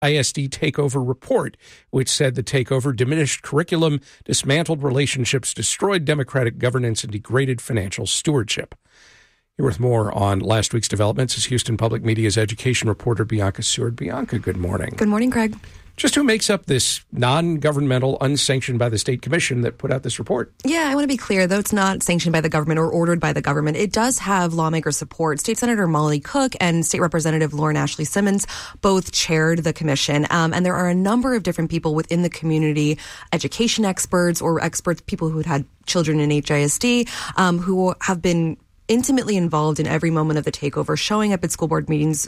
ISD takeover report, which said the takeover diminished curriculum, dismantled relationships, destroyed democratic governance, and degraded financial stewardship. Here with more on last week's developments is Houston Public Media's education reporter Bianca Seward. Bianca, good morning. Good morning, Craig. Just who makes up this non-governmental, unsanctioned by the state commission that put out this report? Yeah, I want to be clear, though it's not sanctioned by the government or ordered by the government, it does have lawmaker support. State Senator Molly Cook and State Representative Lauren Ashley Simmons both chaired the commission. And there are a number of different people within the community, education experts or experts, people who had children in HISD, who have been intimately involved in every moment of the takeover, showing up at school board meetings,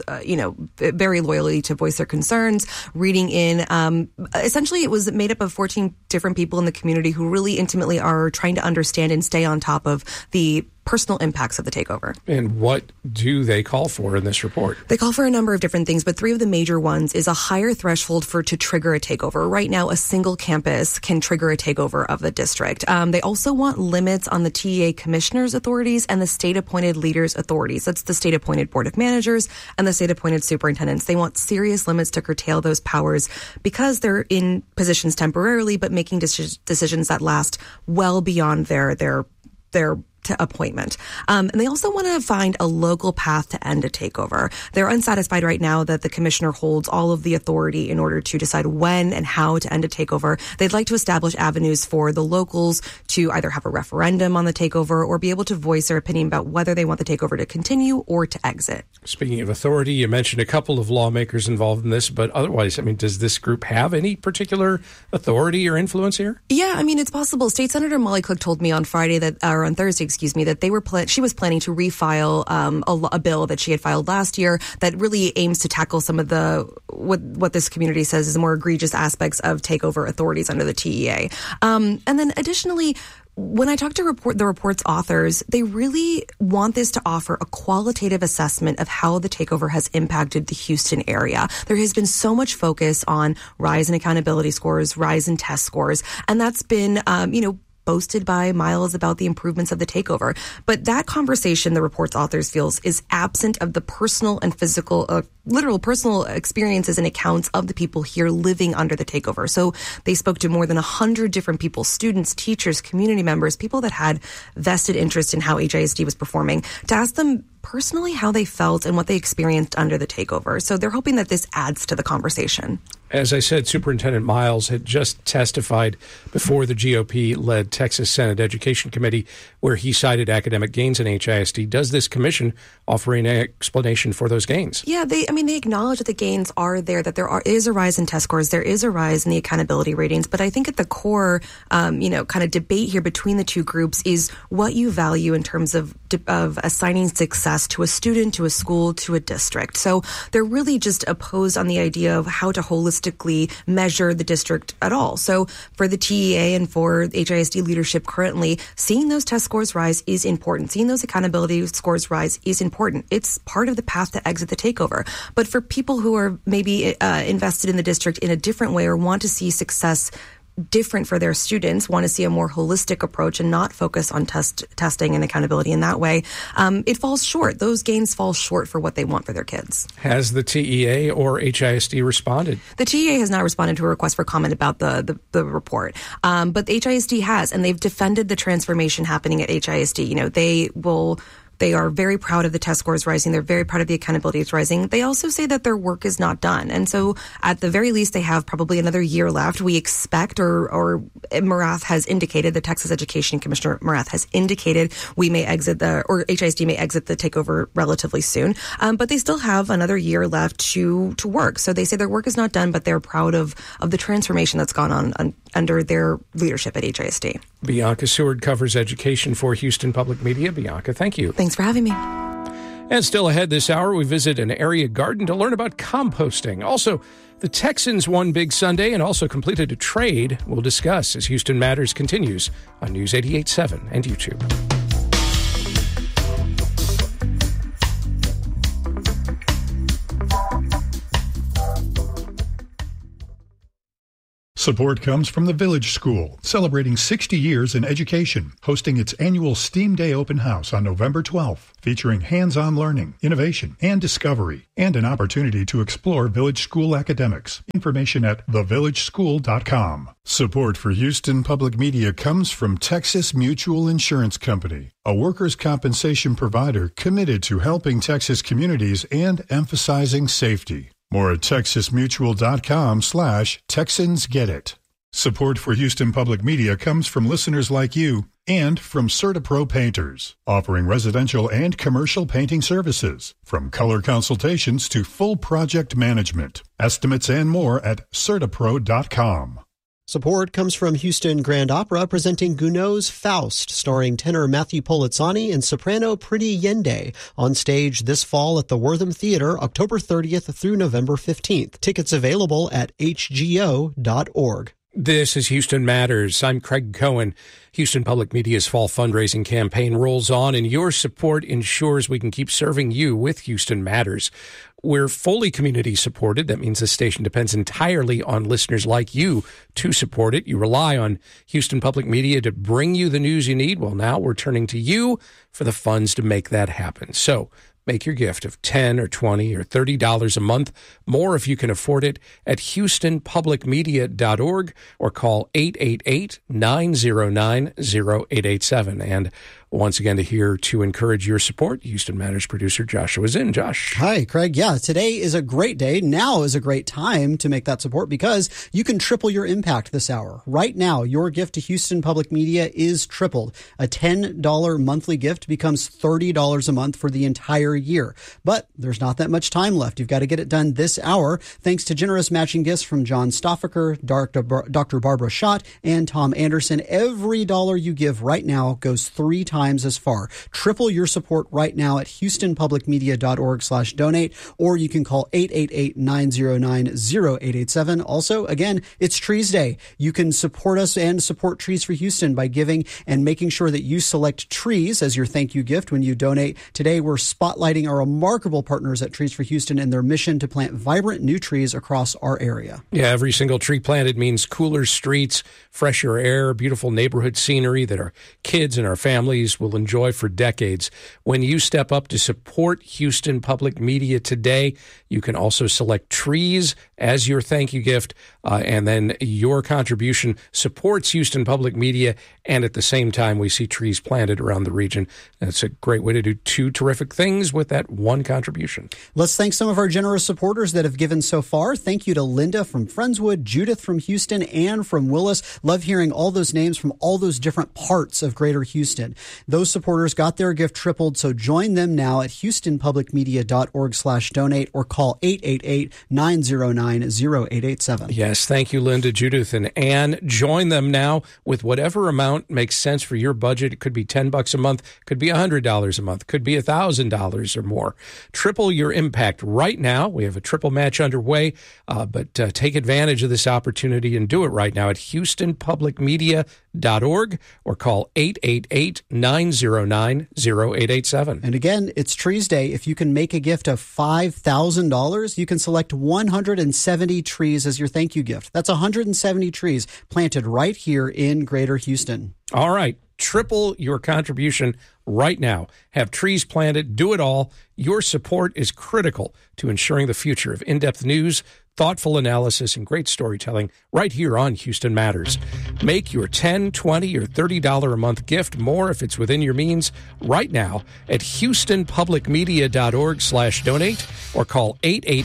very loyally to voice their concerns, reading in. Essentially, it was made up of 14 different people in the community who really intimately are trying to understand and stay on top of the personal impacts of the takeover. And what do they call for in this report? They call for a number of different things, but three of the major ones is a higher threshold to trigger a takeover. Right now, a single campus can trigger a takeover of the district. They also want limits on the TEA commissioners' authorities and the state-appointed leaders' authorities. That's the state-appointed board of managers and the state-appointed superintendents. They want serious limits to curtail those powers because they're in positions temporarily, but making decisions that last well beyond their to appointment. And they also want to find a local path to end a takeover. They're unsatisfied right now that the commissioner holds all of the authority in order to decide when and how to end a takeover. They'd like to establish avenues for the locals to either have a referendum on the takeover or be able to voice their opinion about whether they want the takeover to continue or to exit. Speaking of authority, you mentioned a couple of lawmakers involved in this, but otherwise, does this group have any particular authority or influence here? Yeah, it's possible. State Senator Molly Cook told me on Thursday, that she was planning to refile a bill that she had filed last year that really aims to tackle some of the what this community says is the more egregious aspects of takeover authorities under the TEA. And then additionally, when I talk to the report's authors, they really want this to offer a qualitative assessment of how the takeover has impacted the Houston area. There has been so much focus on rise in accountability scores, rise in test scores, and that's been, boasted by Miles about the improvements of the takeover. But that conversation, the report's authors feels, is absent of the personal and physical, literal personal experiences and accounts of the people here living under the takeover. So they spoke to more than 100 different people, students, teachers, community members, people that had vested interest in how HISD was performing, to ask them personally how they felt and what they experienced under the takeover. So they're hoping that this adds to the conversation. As I said, Superintendent Miles had just testified before the GOP-led Texas Senate Education Committee, where he cited academic gains in HISD. Does this commission offer an explanation for those gains? Yeah, they acknowledge that the gains are there, that is a rise in test scores, there is a rise in the accountability ratings. But I think at the core, kind of debate here between the two groups is what you value in terms of assigning success to a student, to a school, to a district. So they're really just opposed on the idea of how to holistically measure the district at all. So for the TEA and for HISD leadership currently, seeing those test scores rise is important. Seeing those accountability scores rise is important. It's part of the path to exit the takeover. But for people who are maybe invested in the district in a different way or want to see success different for their students, want to see a more holistic approach and not focus on testing and accountability in that way, it falls short. Those gains fall short for what they want for their kids. Has the TEA or HISD responded? The TEA has not responded to a request for comment about the report, but the HISD has, and they've defended the transformation happening at HISD. They are very proud of the test scores rising. They're very proud of the accountability rising. They also say that their work is not done. And so at the very least, they have probably another year left. We expect, or Morath has indicated, the Texas Education Commissioner Morath has indicated HISD may exit the takeover relatively soon. But they still have another year left to work. So they say their work is not done, but they're proud of the transformation that's gone on under their leadership at HISD. Bianca Seward covers education for Houston Public Media. Bianca, thank you. Thanks for having me. And still ahead this hour, we visit an area garden to learn about composting. Also, the Texans won big Sunday and also completed a trade. We'll discuss as Houston Matters continues on News 88.7 and YouTube. Support comes from the Village School, celebrating 60 years in education, hosting its annual STEAM Day open house on November 12th, featuring hands-on learning, innovation, and discovery, and an opportunity to explore Village School academics. Information at thevillageschool.com. Support for Houston Public Media comes from Texas Mutual Insurance Company, a workers' compensation provider committed to helping Texas communities and emphasizing safety. More at texasmutual.com/TexansGetIt. Support for Houston Public Media comes from listeners like you and from CertaPro Painters, offering residential and commercial painting services, from color consultations to full project management. Estimates and more at CertaPro.com. Support comes from Houston Grand Opera, presenting Gounod's Faust, starring tenor Matthew Polizzani and soprano Pretty Yende, on stage this fall at the Wortham Theater, October 30th through November 15th. Tickets available at hgo.org. This is Houston Matters. I'm Craig Cohen. Houston Public Media's fall fundraising campaign rolls on, and your support ensures we can keep serving you with Houston Matters. We're fully community supported. That means the station depends entirely on listeners like you to support it. You rely on Houston Public Media to bring you the news you need. Well, now we're turning to you for the funds to make that happen. So make your gift of $10 or $20 or $30 a month, more if you can afford it, at houstonpublicmedia.org or call 888-909-0887. And once again, to encourage your support, Houston Matters producer Joshua Zinn. Josh. Hi, Craig. Yeah, today is a great day. Now is a great time to make that support because you can triple your impact this hour. Right now, your gift to Houston Public Media is tripled. A $10 monthly gift becomes $30 a month for the entire year. But there's not that much time left. You've got to get it done this hour, thanks to generous matching gifts from John Stoffaker, Dr. Barbara Schott, and Tom Anderson. Every dollar you give right now goes 3 times as far. Triple your support right now at houstonpublicmedia.org/donate, or you can call 888-909-0887. Also, again, it's Trees Day. You can support us and support Trees for Houston by giving and making sure that you select trees as your thank you gift when you donate. Today, we're spotlighting our remarkable partners at Trees for Houston and their mission to plant vibrant new trees across our area. Yeah, every single tree planted means cooler streets, fresher air, beautiful neighborhood scenery that our kids and our families will enjoy for decades. When you step up to support Houston Public Media today, you can also select trees as your thank you gift, and then your contribution supports Houston Public Media, and at the same time, we see trees planted around the region. That's a great way to do 2 terrific things with that one contribution. Let's thank some of our generous supporters that have given so far. Thank you to Linda from Friendswood, Judith from Houston, Ann from Willis. Love hearing all those names from all those different parts of Greater Houston. Those supporters got their gift tripled, so join them now at houstonpublicmedia.org/donate or call 888-909-0887. Yes, thank you, Linda, Judith, and Ann. Join them now with whatever amount makes sense for your budget. It could be $10 a month, could be $100 a month, could be $1,000 or more. Triple your impact right now. We have a triple match underway, but take advantage of this opportunity and do it right now at houstonpublicmedia.org or call 888-909-0887. And again, it's Trees Day. If you can make a gift of $5,000, you can select 170 trees as your thank you gift. That's 170 trees planted right here in Greater Houston. All right. Triple your contribution right now. Have trees planted. Do it all. Your support is critical to ensuring the future of in-depth news, thoughtful analysis, and great storytelling right here on Houston Matters. Make your $10, $20, or $30 a month gift, more if it's within your means, right now at houstonpublicmedia.org/donate or call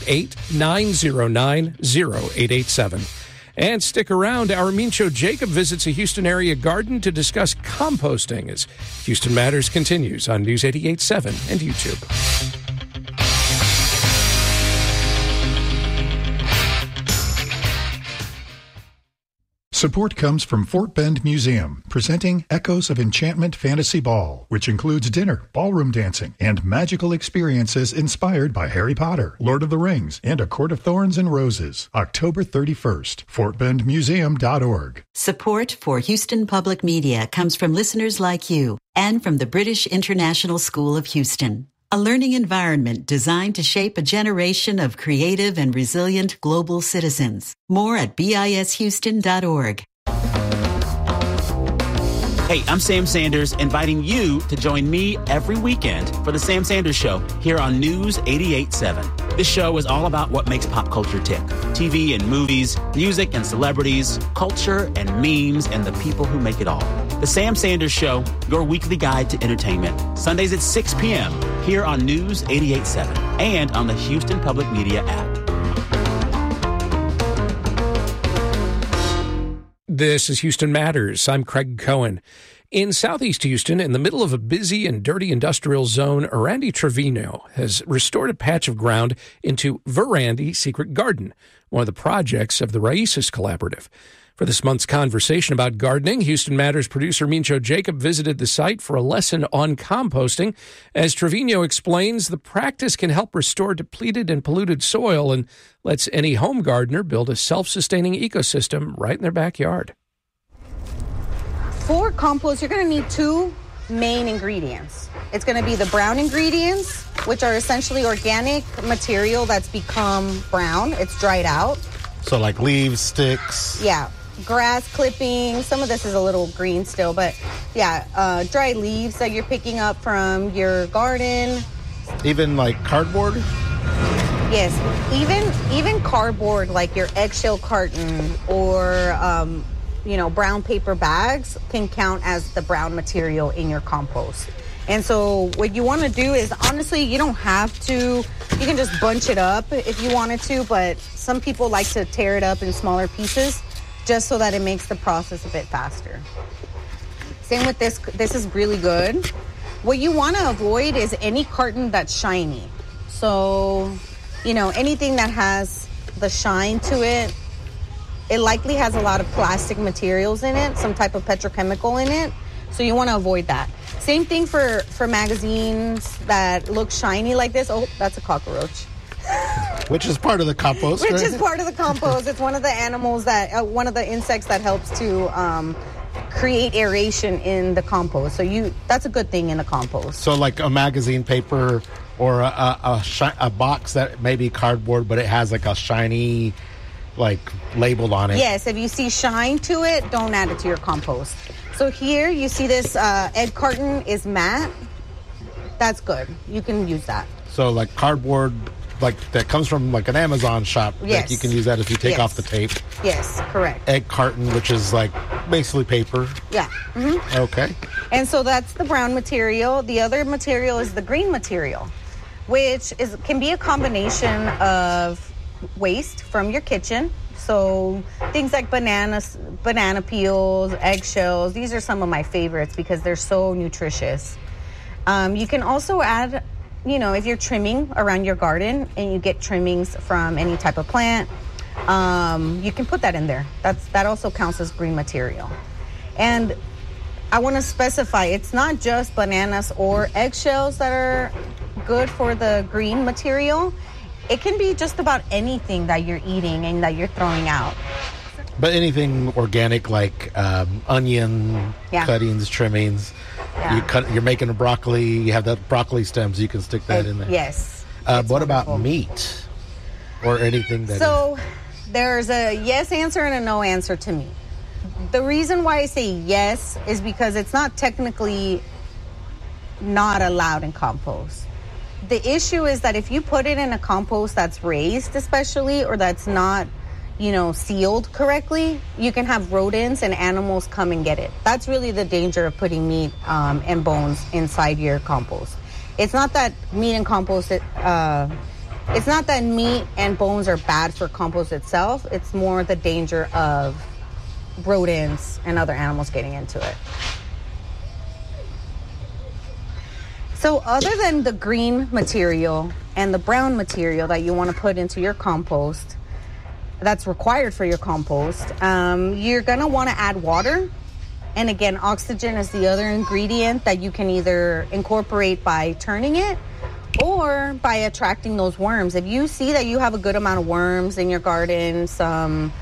888-909-0887. And stick around. Our Mincho Jacob visits a Houston area garden to discuss composting as Houston Matters continues on News 88.7 and YouTube. Support comes from Fort Bend Museum, presenting Echoes of Enchantment Fantasy Ball, which includes dinner, ballroom dancing, and magical experiences inspired by Harry Potter, Lord of the Rings, and A Court of Thorns and Roses. October 31st, fortbendmuseum.org. Support for Houston Public Media comes from listeners like you and from the British International School of Houston. a learning environment designed to shape a generation of creative and resilient global citizens. More at bishouston.org. Hey, I'm Sam Sanders, inviting you to join me every weekend for The Sam Sanders Show here on News 88.7. This show is all about what makes pop culture tick. TV and movies, music and celebrities, culture and memes, and the people who make it all. The Sam Sanders Show, your weekly guide to entertainment. Sundays at 6 p.m. here on News 88.7 and on the Houston Public Media app. This is Houston Matters. I'm Craig Cohen. In southeast Houston, in the middle of a busy and dirty industrial zone, Randy Trevino has restored a patch of ground into Verandi Secret Garden, one of the projects of the Raices Collaborative. For this month's conversation about gardening, Houston Matters producer Mincho Jacob visited the site for a lesson on composting. As Trevino explains, the practice can help restore depleted and polluted soil and lets any home gardener build a self-sustaining ecosystem right in their backyard. For compost, you're going to need two main ingredients. It's going to be the brown ingredients, which are essentially organic material that's become brown. It's dried out. So like leaves, sticks? Yeah. Grass clippings. Some of this is a little green still, but yeah, dried leaves that you're picking up from your garden. Even like cardboard? Yes, even cardboard, like your eggshell carton or brown paper bags can count as the brown material in your compost. And so what you want to do is, honestly, you don't have to. You can just bunch it up if you wanted to, but some people like to tear it up in smaller pieces just so that it makes the process a bit faster. Same with this. This is really good. What you want to avoid is any carton that's shiny. So, anything that has the shine to it, it likely has a lot of plastic materials in it, some type of petrochemical in it. So you want to avoid that. Same thing for magazines that look shiny like this. Oh, that's a cockroach. Which is part of the compost, Which right? is part of the compost. It's one of the animals one of the insects that helps to create aeration in the compost. So that's a good thing in the compost. So like a magazine paper or a box that may be cardboard, but it has like a shiny labeled on it. Yes, if you see shine to it, don't add it to your compost. So here you see this egg carton is matte. That's good. You can use that. So like cardboard, that comes from an Amazon shop. Yes. You can use that if you take off the tape. Yes, correct. Egg carton, which is basically paper. Yeah. Mm-hmm. Okay. And so that's the brown material. The other material is the green material, which can be a combination of waste from your kitchen. So things like banana peels, eggshells. These are some of my favorites because they're so nutritious. You can also add, if you're trimming around your garden and you get trimmings from any type of plant, you can put that in there. That also counts as green material. And I want to specify, it's not just bananas or eggshells that are good for the green material. It can be just about anything that you're eating and that you're throwing out. But anything organic like onion cuttings, trimmings. Yeah. You're making a broccoli. You have the broccoli stems. You can stick that in there. Yes. What about meat or anything that? So there's a yes answer and a no answer to meat. The reason why I say yes is because it's not technically not allowed in compost. The issue is that if you put it in a compost that's raised, especially, or that's not, sealed correctly, you can have rodents and animals come and get it. That's really the danger of putting meat and bones inside your compost. It's not that meat and compost, it's not that meat and bones are bad for compost itself. It's more the danger of rodents and other animals getting into it. So other than the green material and the brown material that you want to put into your compost, that's required for your compost, you're going to want to add water. And again, oxygen is the other ingredient that you can either incorporate by turning it or by attracting those worms. If you see that you have a good amount of worms in your garden, some,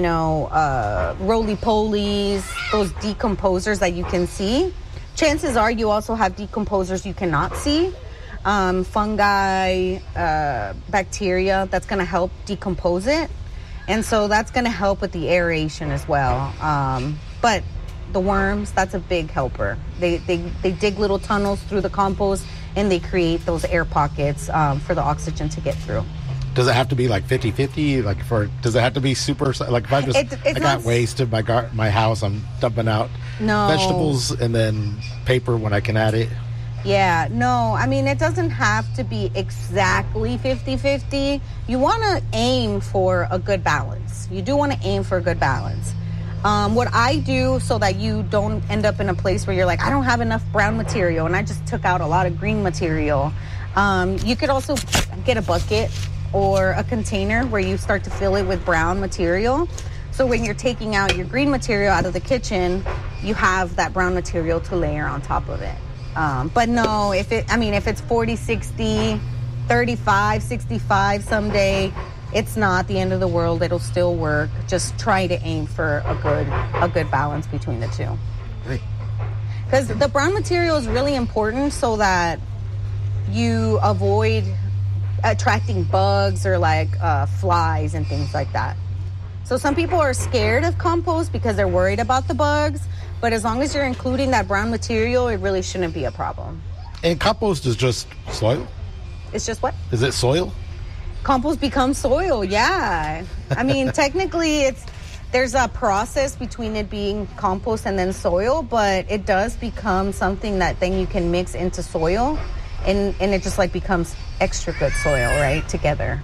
roly-polies, those decomposers that you can see, chances are you also have decomposers you cannot see. fungi, bacteria that's going to help decompose it. And so that's going to help with the aeration as well. But the worms, that's a big helper. They dig little tunnels through the compost, and they create those air pockets for the oxygen to get through. Does it have to be like 50-50? Does it have to be super? Like if I got waste in my house, I'm dumping out vegetables and then paper when I can add it. Yeah, no, I mean, it doesn't have to be exactly 50-50. You want to aim for a good balance. You do want to aim for a good balance. What I do so that you don't end up in a place where you're like, I don't have enough brown material and I just took out a lot of green material. You could also get a bucket or a container where you start to fill it with brown material. So when you're taking out your green material out of the kitchen, you have that brown material to layer on top of it. But no, if it's 40, 60, 35, 65 someday, it's not the end of the world. It'll still work. Just try to aim for a good balance between the two. Because the brown material is really important so that you avoid attracting bugs or flies and things like that. So some people are scared of compost because they're worried about the bugs, but as long as you're including that brown material, it really shouldn't be a problem. And compost is just soil? It's just what? Is it soil? Compost becomes soil, yeah. I mean, technically there's a process between it being compost and then soil, but it does become something that then you can mix into soil, and it just becomes extra good soil, right, together.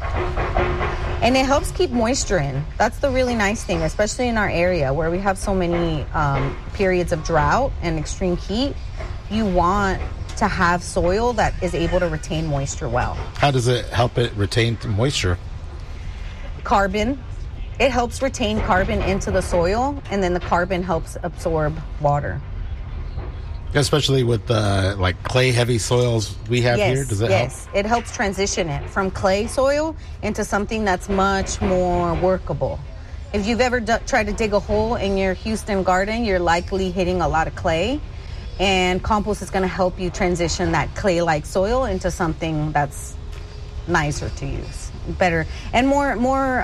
And it helps keep moisture in. That's the really nice thing, especially in our area where we have so many periods of drought and extreme heat. You want to have soil that is able to retain moisture well. How does it help it retain moisture? Carbon. It helps retain carbon into the soil, and then the carbon helps absorb water. Especially with clay heavy soils we have here, does it help? Yes, it helps transition it from clay soil into something that's much more workable. If you've ever tried to dig a hole in your Houston garden, you're likely hitting a lot of clay, and compost is going to help you transition that clay-like soil into something that's nicer to use, better, and more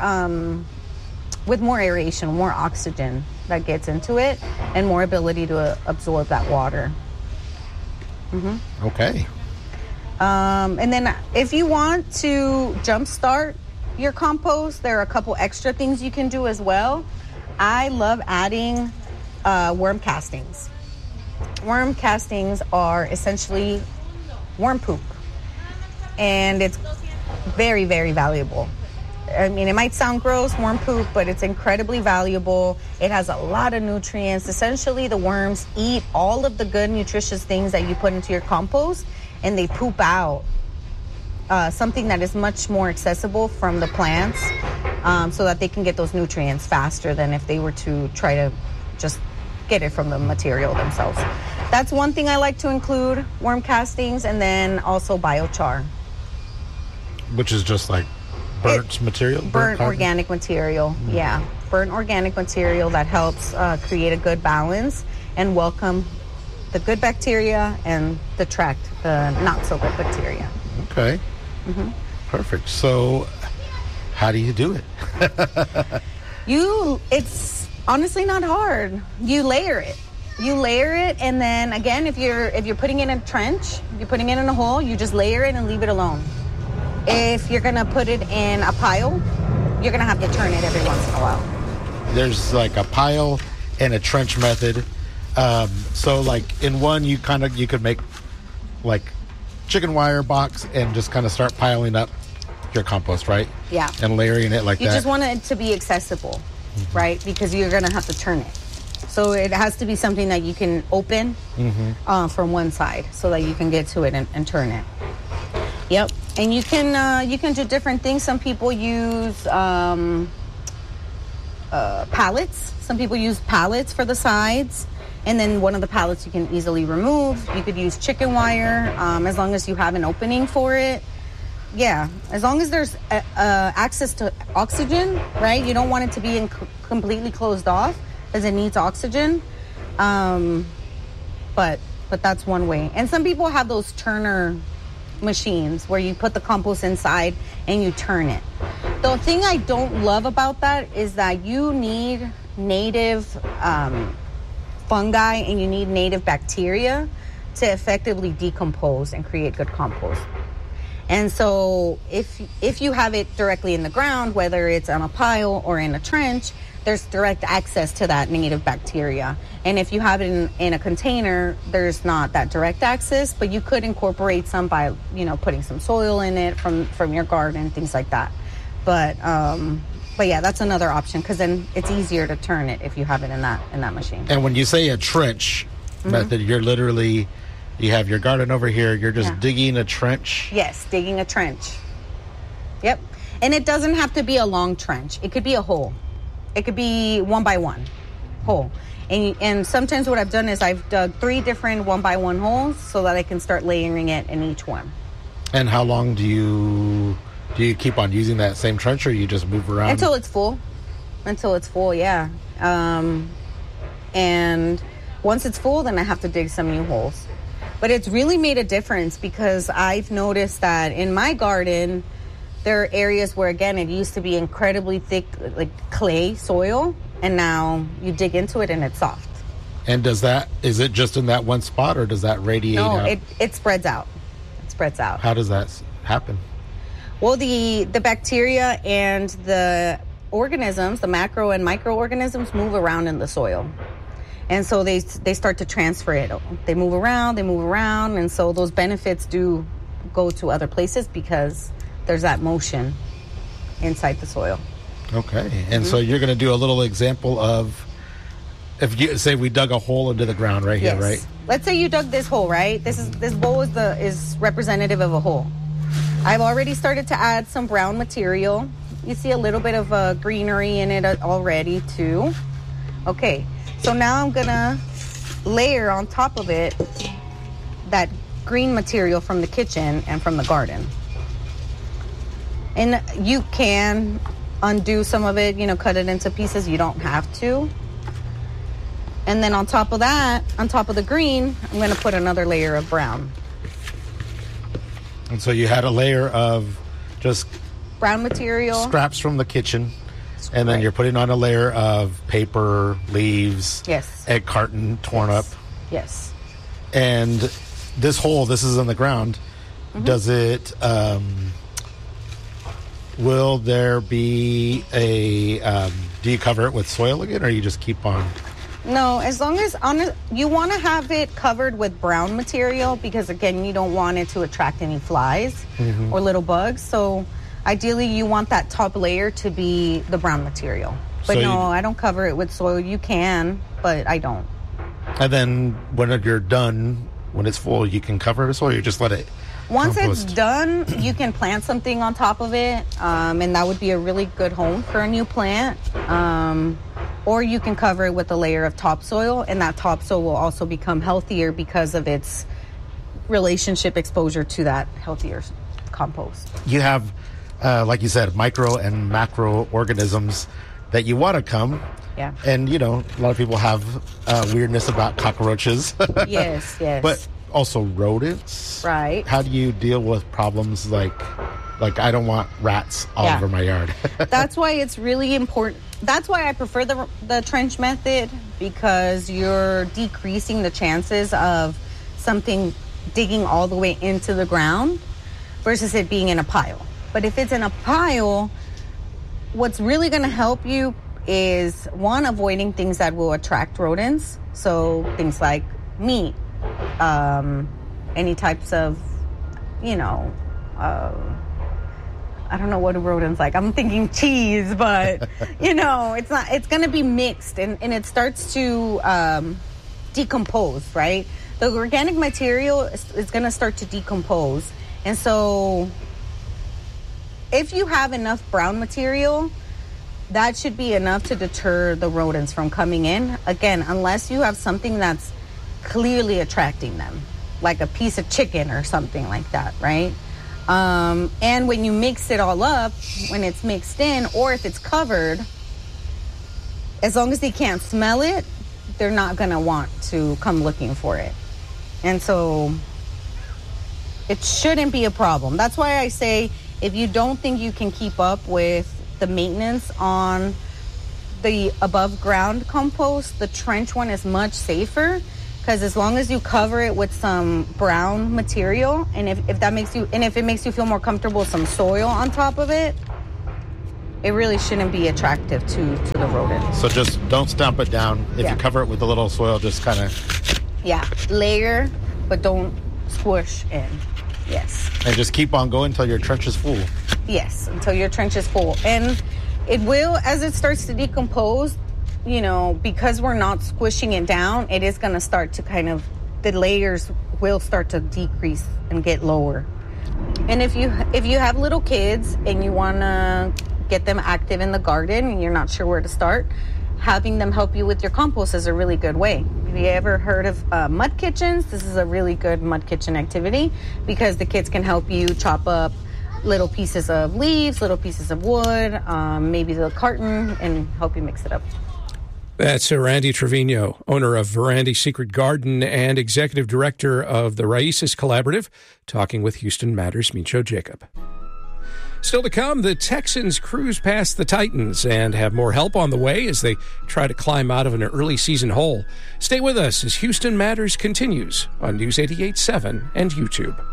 with more aeration, more oxygen that gets into it, and more ability to absorb that water. Mm-hmm. Okay. And then if you want to jumpstart your compost, there are a couple extra things you can do as well. I love adding worm castings. Worm castings are essentially worm poop, and it's very, very valuable. I mean, it might sound gross, worm poop, but it's incredibly valuable. It has a lot of nutrients. Essentially, the worms eat all of the good, nutritious things that you put into your compost, and they poop out something that is much more accessible from the plants, so that they can get those nutrients faster than if they were to try to just get it from the material themselves. That's one thing I like to include, worm castings, and then also biochar. Which is just like burnt material? Burnt organic material, yeah. Burnt organic material that helps create a good balance and welcome the good bacteria and detract the not so good bacteria. Okay. Mm-hmm. Perfect. So how do you do it? It's honestly not hard. You layer it. And then again, if you're putting it in a trench, you're putting it in a hole, you just layer it and leave it alone. If you're gonna put it in a pile, you're gonna have to turn it every once in a while. There's like a pile and a trench method. So like in one, you could make like chicken wire box and just kind of start piling up your compost, right? Yeah. And layering it like that. You just want it to be accessible, right? Because you're gonna have to turn it. So it has to be something that you can open from one side so that you can get to it and turn it. Yep. And you can do different things. Some people use pallets. Some people use pallets for the sides. And then one of the pallets you can easily remove. You could use chicken wire as long as you have an opening for it. Yeah, as long as there's access to oxygen, right? You don't want it to be completely closed off because it needs oxygen. But that's one way. And some people have those Turner machines where you put the compost inside and you turn it. The thing I don't love about that is that you need native fungi and you need native bacteria to effectively decompose and create good compost. And so if you have it directly in the ground, whether it's on a pile or in a trench, there's direct access to that native bacteria. And if you have it in a container, there's not that direct access, but you could incorporate some by, putting some soil in it from your garden, things like that. But yeah, that's another option, because then it's easier to turn it if you have it in that machine. And when you say a trench method, you're literally, you have your garden over here, you're just digging a trench? Yes, digging a trench. Yep. And it doesn't have to be a long trench. It could be a hole. It could be 1 by 1 hole. And sometimes what I've done is I've dug 3 different 1 by 1 holes so that I can start layering it in each one. And how long do you keep on using that same trench, or you just move around? Until it's full, yeah. And once it's full, then I have to dig some new holes. But it's really made a difference, because I've noticed that in my garden, there are areas where, again, it used to be incredibly thick, like clay soil, and now you dig into it and it's soft. And is it just in that one spot, or does that radiate out? No, it spreads out. It spreads out. How does that happen? Well, the bacteria and the organisms, the macro and microorganisms, move around in the soil. And so they start to transfer it. They move around, and so those benefits do go to other places because there's that motion inside the soil. Okay. And so you're going to do a little example of, if you say we dug a hole into the ground right here, right? Let's say you dug this hole, right? This bowl is representative of a hole. I've already started to add some brown material. You see a little bit of greenery in it already too. Okay. So now I'm going to layer on top of it that green material from the kitchen and from the garden. And you can undo some of it, cut it into pieces. You don't have to. And then on top of that, on top of the green, I'm going to put another layer of brown. And so you had a layer of just brown material, scraps from the kitchen. And then you're putting on a layer of paper, leaves, egg carton torn up. Yes. And this hole, this is in the ground. Does it, will there be do you cover it with soil again, or you just keep on? No, as long as, you want to have it covered with brown material, because again, you don't want it to attract any flies or little bugs. So ideally, you want that top layer to be the brown material. But so I don't cover it with soil. You can, but I don't. And then when you're done, when it's full, you can cover it with soil, or you just let it Once compost? It's done, you can plant something on top of it, and that would be a really good home for a new plant. Or you can cover it with a layer of topsoil, and that topsoil will also become healthier because of its relationship exposure to that healthier compost. You have, like you said, micro and macro organisms that you want to come. Yeah. And, a lot of people have weirdness about cockroaches. Yes. But also rodents. Right. How do you deal with problems like I don't want rats all over my yard? That's why it's really important. That's why I prefer the trench method, because you're decreasing the chances of something digging all the way into the ground versus it being in a pile. But if it's in a pile, what's really going to help you is, one, avoiding things that will attract rodents. So things like meat, any types of, I don't know what a rodent's like. I'm thinking cheese, but, it's not. It's going to be mixed, and it starts to decompose, right? The organic material is going to start to decompose. And so if you have enough brown material, that should be enough to deter the rodents from coming in. Again, unless you have something that's clearly attracting them, like a piece of chicken or something like that, right? And when you mix it all up, when it's mixed in, or if it's covered, as long as they can't smell it, they're not going to want to come looking for it. And so It shouldn't be a problem. That's why I say if you don't think you can keep up with the maintenance on the above ground compost, the trench one is much safer, because as long as you cover it with some brown material, and if it makes you feel more comfortable, some soil on top of it, it really shouldn't be attractive to the rodent. So just don't stamp it down. If you cover it with a little soil, just kind of... Yeah, layer, but don't squish in. Yes. And just keep on going until your trench is full. Yes, until your trench is full. And it will, as it starts to decompose, because we're not squishing it down, it is going to start to the layers will start to decrease and get lower. And if you have little kids and you want to get them active in the garden and you're not sure where to start, having them help you with your compost is a really good way. Have you ever heard of mud kitchens? This is a really good mud kitchen activity, because the kids can help you chop up little pieces of leaves, little pieces of wood, maybe the carton, and help you mix it up. That's Randy Trevino, owner of Verandi Secret Garden and executive director of the Raíces Collaborative, talking with Houston Matters' Micho Jacob. Still to come, the Texans cruise past the Titans and have more help on the way as they try to climb out of an early season hole. Stay with us as Houston Matters continues on News 88.7 and YouTube.